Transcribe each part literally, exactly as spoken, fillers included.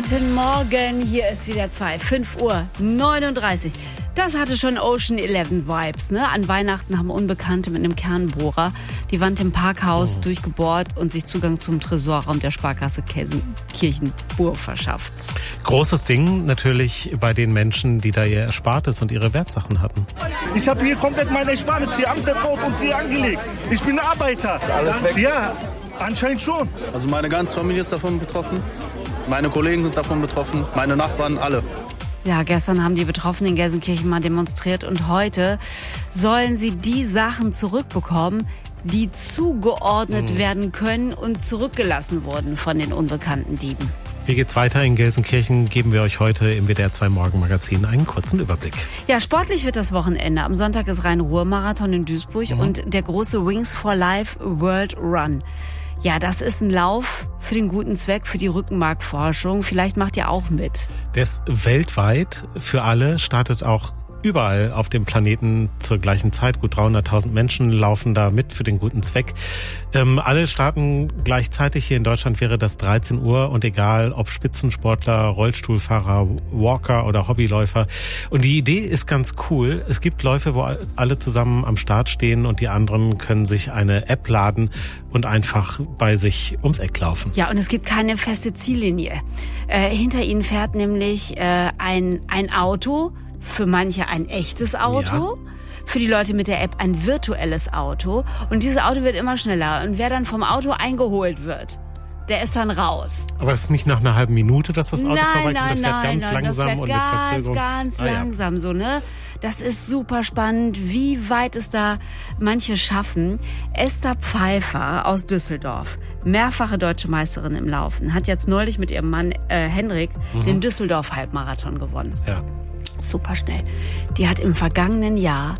Guten Morgen, hier ist wieder zwei, fünf Uhr neununddreißig. Das hatte schon Ocean elf Vibes, ne? An Weihnachten haben Unbekannte mit einem Kernbohrer die Wand im Parkhaus oh. durchgebohrt und sich Zugang zum Tresorraum der Sparkasse Kirchenburg verschafft. Großes Ding natürlich bei den Menschen, die da ihr Erspartes und ihre Wertsachen hatten. Ich habe hier komplett meine Ersparnis hier anverkauft und hier angelegt. Ich bin Arbeiter. Ist alles weg? Ja, anscheinend schon. Also meine ganze Familie ist davon betroffen. Meine Kollegen sind davon betroffen. Meine Nachbarn, alle. Ja, gestern haben die Betroffenen in Gelsenkirchen mal demonstriert und heute sollen sie die Sachen zurückbekommen, die zugeordnet mhm. werden können und zurückgelassen wurden von den unbekannten Dieben. Wie geht's weiter in Gelsenkirchen? Geben wir euch heute im W D R zwei Morgenmagazin einen kurzen Überblick. Ja, sportlich wird das Wochenende. Am Sonntag ist Rhein-Ruhr-Marathon in Duisburg mhm. und der große Wings for Life World Run. Ja, das ist ein Lauf für den guten Zweck, für die Rückenmarkforschung. Vielleicht macht ihr auch mit. Der ist weltweit für alle, startet auch überall auf dem Planeten zur gleichen Zeit. Gut dreihunderttausend Menschen laufen da mit für den guten Zweck. Ähm, alle starten gleichzeitig. Hier in Deutschland wäre das dreizehn Uhr und egal ob Spitzensportler, Rollstuhlfahrer, Walker oder Hobbyläufer. Und die Idee ist ganz cool. Es gibt Läufe, wo alle zusammen am Start stehen und die anderen können sich eine App laden und einfach bei sich ums Eck laufen. Ja, und es gibt keine feste Ziellinie. Äh, hinter ihnen fährt nämlich äh, ein, ein Auto, für manche ein echtes Auto, ja. Für die Leute mit der App ein virtuelles Auto. Und dieses Auto wird immer schneller. Und wer dann vom Auto eingeholt wird, der ist dann raus. Aber das ist nicht nach einer halben Minute, dass das Auto nein, vorbeikommt? Nein, das fährt nein, ganz nein, langsam das fährt und ganz, mit Verzögerung. ganz ah, langsam ja. so, ne? Das ist super spannend, wie weit es da manche schaffen. Esther Pfeiffer aus Düsseldorf, mehrfache deutsche Meisterin im Laufen, hat jetzt neulich mit ihrem Mann äh, Henrik mhm. den Düsseldorf-Halbmarathon gewonnen. Ja. Super schnell. Die hat im vergangenen Jahr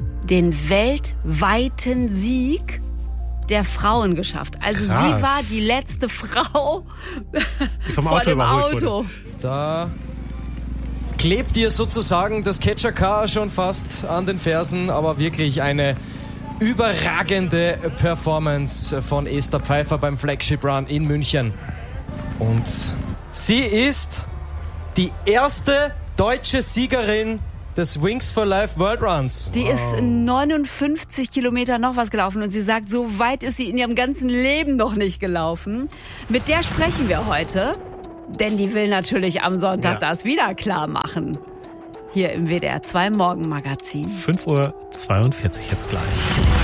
den weltweiten Sieg der Frauen geschafft. Also Krass. Sie war die letzte Frau die vom vor Auto dem Auto. Wurde. Da klebt ihr sozusagen das Catcher-Car schon fast an den Fersen, aber wirklich eine überragende Performance von Esther Pfeiffer beim Flagship Run in München. Und sie ist die erste deutsche Siegerin des Wings for Life World Runs. Die wow. ist neunundfünfzig Kilometer noch was gelaufen und sie sagt, so weit ist sie in ihrem ganzen Leben noch nicht gelaufen. Mit der sprechen wir heute, denn die will natürlich am Sonntag ja. das wieder klar machen. Hier im W D R zwei Morgenmagazin. fünf Uhr zweiundvierzig jetzt gleich.